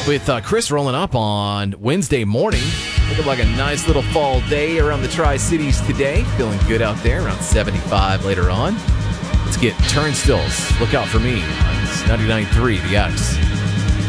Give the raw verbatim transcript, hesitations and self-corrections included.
With uh, Chris rolling up on Wednesday morning. Looking like a nice little fall day around the Tri-Cities today. Feeling good out there, around seventy-five later on. Let's get Turnstiles. Look out for me on ninety-nine point three The X.